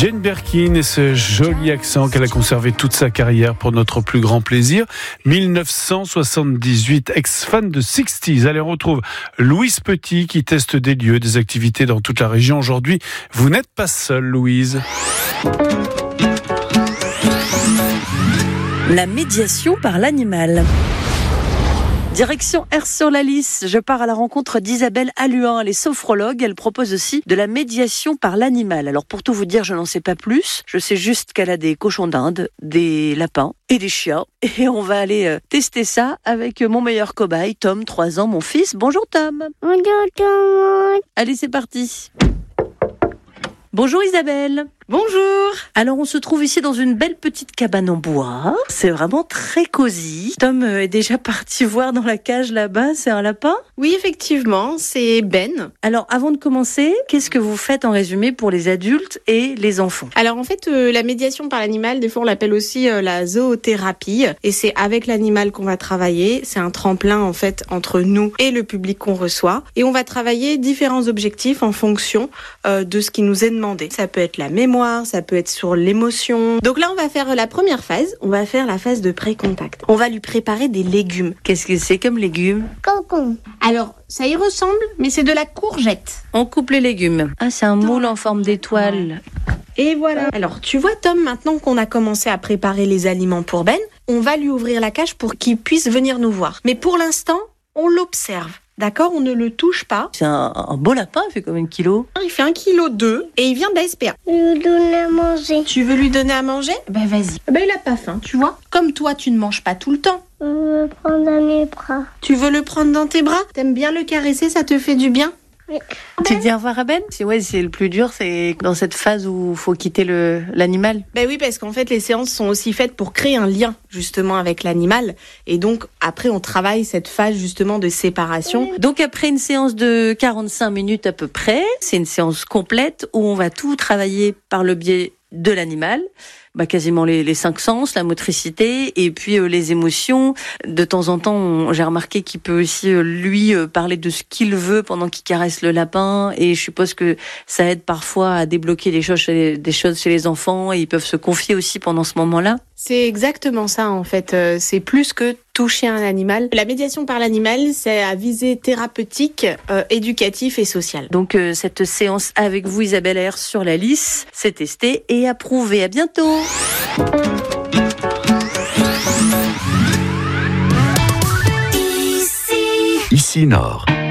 Jane Birkin et ce joli accent qu'elle a conservé toute sa carrière pour notre plus grand plaisir. 1978, ex-fan de 60s. Allez, on retrouve Louise Petit qui teste des lieux, des activités dans toute la région. Aujourd'hui, vous n'êtes pas seule, Louise. La médiation par l'animal. Direction Aire-sur-la-Lys, je pars à la rencontre d'Isabelle Alluin, elle est sophrologue, elle propose aussi de la médiation par l'animal. Alors pour tout vous dire, je n'en sais pas plus, je sais juste qu'elle a des cochons d'Inde, des lapins et des chiens. Et on va aller tester ça avec mon meilleur cobaye, Tom, 3 ans, mon fils. Bonjour Tom. Bonjour tout le monde. Allez, c'est parti. Bonjour Isabelle. Bonjour. Alors on se trouve ici dans une belle petite cabane en bois. C'est vraiment très cosy. Tom est déjà parti voir dans la cage là-bas. C'est un lapin ? Oui, effectivement, c'est Ben. Alors avant de commencer, qu'est-ce que vous faites en résumé pour les adultes et les enfants ? Alors en fait, la médiation par l'animal, des fois on l'appelle aussi la zoothérapie. Et c'est avec l'animal qu'on va travailler. C'est un tremplin en fait entre nous et le public qu'on reçoit. Et on va travailler différents objectifs en fonction de ce qui nous est demandé. Ça peut être la mémoire, ça peut être sur l'émotion. Donc là, on va faire la première phase. On va faire la phase de pré-contact. On va lui préparer des légumes. Qu'est-ce que c'est comme légumes ? Concombre. Alors, ça y ressemble, mais c'est de la courgette. On coupe les légumes. Ah, c'est un moule en forme d'étoile. Et voilà. Alors, tu vois, Tom, maintenant qu'on a commencé à préparer les aliments pour Ben, on va lui ouvrir la cage pour qu'il puisse venir nous voir. Mais pour l'instant, on l'observe. D'accord, on ne le touche pas. C'est un beau lapin, il fait combien de kilos ? Il fait 1,2 kg et il vient de la SPA. Je lui donne à manger. Tu veux lui donner à manger ? Ben vas-y. Ben il a pas faim, tu vois. Comme toi, tu ne manges pas tout le temps. Je veux le prendre dans mes bras. Tu veux le prendre dans tes bras ? T'aimes bien le caresser, ça te fait du bien ? Oui. Tu dis au revoir à Ben ? C'est le plus dur, c'est dans cette phase où il faut quitter l'animal. Ben oui, parce qu'en fait, les séances sont aussi faites pour créer un lien, justement, avec l'animal. Et donc, après, on travaille cette phase, justement, de séparation. Donc, après une séance de 45 minutes à peu près, c'est une séance complète où on va tout travailler par le biais de l'animal. Quasiment les 5 sens, la motricité et puis les émotions. De temps en temps, j'ai remarqué qu'il peut aussi lui parler de ce qu'il veut pendant qu'il caresse le lapin, et je suppose que ça aide parfois à débloquer des choses chez les enfants, et ils peuvent se confier aussi pendant ce moment-là. C'est exactement ça en fait, c'est plus que toucher un animal. La médiation par l'animal, c'est à visée thérapeutique, éducative et sociale. Donc cette séance avec vous, Isabelle Aire-sur-la-Lys, c'est testé et approuvé. À bientôt. Ici Nord.